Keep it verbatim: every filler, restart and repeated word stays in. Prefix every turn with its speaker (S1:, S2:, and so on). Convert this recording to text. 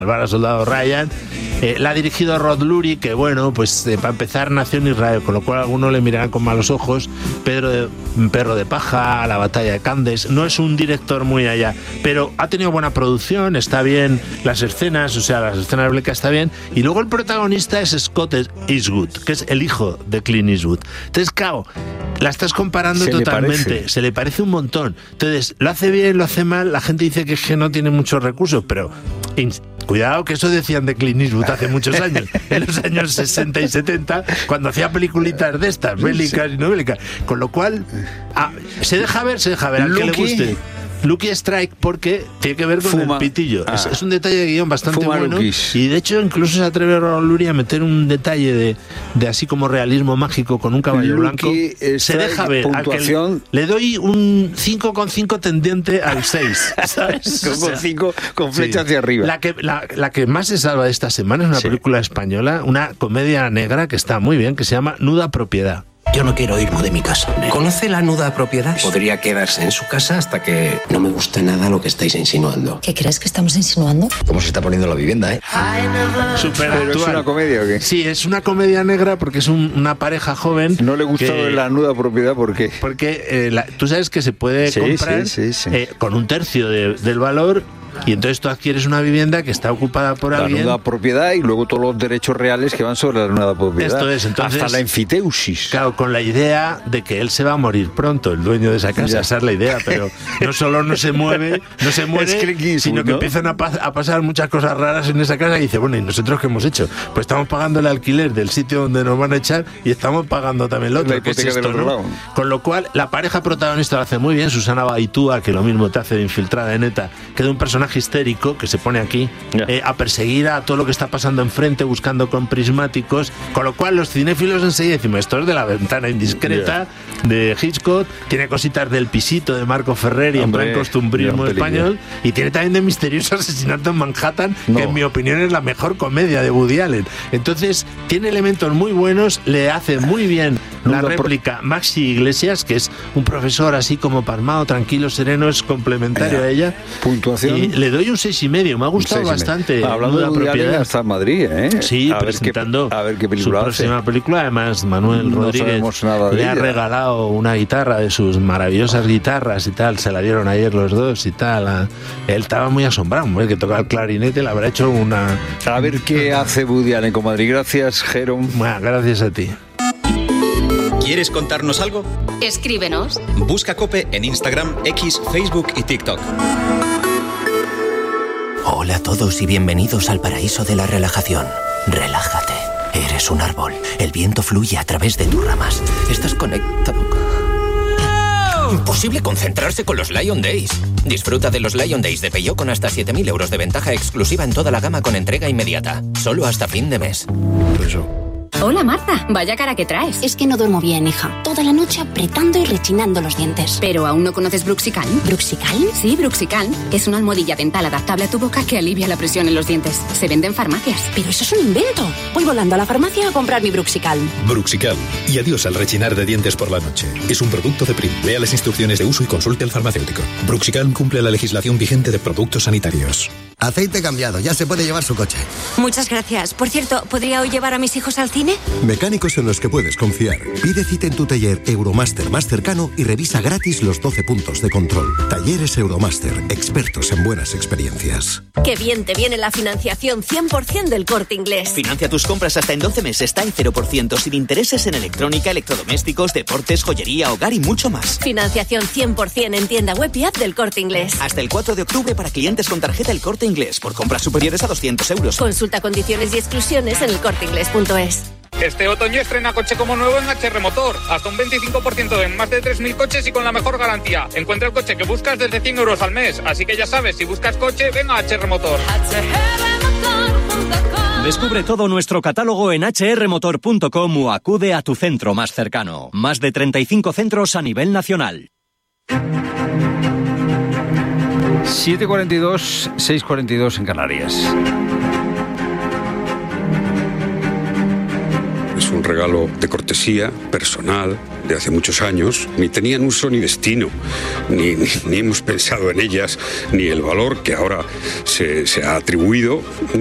S1: salvar al soldado Ryan. Eh, la ha dirigido Rod Lurie, que bueno, pues eh, para empezar nació en Israel, con lo cual algunos le mirarán con malos ojos. Pedro de, Perro de Paja, La batalla de Candes. No es un director muy allá, pero ha tenido buena producción, está bien las escenas, o sea, las escenas de Bleca está bien. Y luego el protagonista es Scott Eastwood, que es el hijo de Clint Eastwood. Entonces, claro, la estás comparando
S2: se
S1: totalmente, le se le parece un montón. Entonces, lo hace bien, lo hace mal, la gente dice que, es que no tiene muchos recursos, pero cuidado, que eso decían de Clint Eastwood hace muchos años, en los años sesenta y setenta, cuando hacía peliculitas de estas, bélicas y no bélicas. Con lo cual, ah, se deja ver, se deja ver, al que le guste. Lucky Strike, porque tiene que ver con Fuma. el pitillo. Ah. Es, es un detalle de guión bastante Fuma bueno. Lukis. Y de hecho, incluso se atreve Rod Lurie a meter un detalle de, de así como realismo mágico con un caballo Lucky blanco. Se deja ver.
S2: Puntuación.
S1: Le, le doy un cinco coma cinco tendiente al seis. ¿Sabes?
S2: Con cinco con flecha sí. hacia arriba.
S1: La que, la, la que más se salva de esta semana es una sí. película española, una comedia negra que está muy bien, que se llama Nuda Propiedad.
S3: Yo no quiero irme de mi casa. ¿Conoce la nuda propiedad? Podría quedarse en su casa hasta que... No me gusta nada lo que estáis insinuando.
S4: ¿Qué crees que estamos insinuando?
S3: ¿Cómo se está poniendo la vivienda, eh?
S1: Super
S2: ¿Pero es una comedia o qué?
S1: Sí, es una comedia negra porque es un, una pareja joven.
S2: ¿No le gustó que, la nuda propiedad por qué?
S1: Porque eh, la, tú sabes que se puede
S2: sí,
S1: comprar
S2: sí, sí, sí.
S1: Eh, con un tercio de, del valor. Y entonces tú adquieres una vivienda que está ocupada por
S2: la
S1: alguien.
S2: La nuda propiedad y luego todos los derechos reales que van sobre la nuda propiedad.
S1: Esto es, entonces.
S2: Hasta la enfiteusis.
S1: Claro, con la idea de que él se va a morir pronto, el dueño de esa casa. Ya. Esa es la idea, pero no solo no se mueve, no se muere, es sino que ¿no? empiezan a, pa- a pasar muchas cosas raras en esa casa y dice, bueno, ¿y nosotros qué hemos hecho? Pues estamos pagando el alquiler del sitio donde nos van a echar y estamos pagando también lo otro.
S2: La hipoteca
S1: es esto,
S2: del otro
S1: ¿no?
S2: lado.
S1: Con lo cual, la pareja protagonista lo hace muy bien, Susana Baitúa, que lo mismo te hace de infiltrada de neta, que de un personaje histérico que se pone aquí yeah. eh, a perseguir a todo lo que está pasando enfrente buscando con prismáticos, con lo cual los cinéfilos enseguida decimos, esto es de La ventana indiscreta yeah. de Hitchcock, tiene cositas del Pisito de Marco Ferrer y Hombre, en plan costumbrismo español, y tiene también de Misterioso asesinato en Manhattan, no. que en mi opinión es la mejor comedia de Woody Allen. Entonces tiene elementos muy buenos, le hace muy bien la réplica pro... Maxi Iglesias, que es un profesor así como palmado, tranquilo, sereno, es complementario yeah. a ella.
S2: Puntuación.
S1: Y le doy un seis y medio, me ha gustado bastante.
S2: Hablando de la propiedad, está en Madrid, ¿eh?
S1: Sí,
S2: a
S1: presentando
S2: ver qué, a ver qué película
S1: su próxima
S2: hace.
S1: película. Además, Manuel
S2: no
S1: Rodríguez le ha regalado una guitarra de sus maravillosas guitarras y tal. Se la dieron ayer los dos y tal. Él estaba muy asombrado, hombre, que tocaba el clarinete, le habrá hecho una...
S2: A ver qué hace Woody Allen con Madrid. Gracias, Jerome.
S1: Bueno, gracias a ti.
S5: ¿Quieres contarnos algo?
S6: Escríbenos.
S5: Busca COPE en Instagram, X, Facebook y TikTok.
S3: Hola a todos y bienvenidos al paraíso de la relajación. Relájate. Eres un árbol. El viento fluye a través de tus ramas. Estás conectado. Imposible concentrarse con los Lion Days. Disfruta de los Lion Days de Peugeot con hasta siete mil euros de ventaja exclusiva en toda la gama con entrega inmediata. Solo hasta fin de mes.
S2: Eso.
S6: Hola, Marta. Vaya cara que traes.
S4: Es que no duermo bien, hija. Toda la noche apretando y rechinando los dientes.
S6: ¿Pero aún no conoces Bruxicalm?
S4: ¿Bruxicalm?
S6: Sí, Bruxicalm. Es una almohadilla dental adaptable a tu boca que alivia la presión en los dientes. Se vende en farmacias.
S4: Pero eso es un invento. Voy volando a la farmacia a comprar mi Bruxicalm.
S7: Bruxicalm. Y adiós al rechinar de dientes por la noche. Es un producto de Prim. Lea las instrucciones de uso y consulte al farmacéutico. Bruxicalm cumple la legislación vigente de productos sanitarios.
S8: Aceite cambiado, ya se puede llevar su coche.
S4: Muchas gracias. Por cierto, ¿podría hoy llevar a mis hijos al cine?
S9: Mecánicos en los que puedes confiar. Pide cita en tu taller Euromaster más cercano y revisa gratis los doce puntos de control. Talleres Euromaster, expertos en buenas experiencias.
S10: Qué bien te viene la financiación cien por ciento del Corte Inglés.
S11: Financia tus compras hasta en doce meses, está en cero por ciento, sin intereses en electrónica, electrodomésticos, deportes, joyería, hogar y mucho más.
S10: Financiación cien por ciento en tienda web y app del Corte Inglés.
S11: Hasta el cuatro de octubre para clientes con tarjeta El Corte Inglés, por compras superiores a doscientos euros.
S10: Consulta condiciones y exclusiones en el corte inglés punto es.
S12: Este otoño estrena coche como nuevo en H R Motor. Hasta un veinticinco por ciento en más de tres mil coches y con la mejor garantía. Encuentra el coche que buscas desde cien euros al mes. Así que ya sabes, si buscas coche, ven a H R Motor.
S13: Descubre todo nuestro catálogo en hache erre motor punto com o acude a tu centro más cercano. Más de treinta y cinco centros a nivel nacional.
S2: siete cuarenta y dos, seis cuarenta y dos en Canarias.
S14: Es un regalo de cortesía, personal, de hace muchos años, ni tenían uso ni destino, ni, ni, ni hemos pensado en ellas, ni el valor que ahora se, se ha atribuido.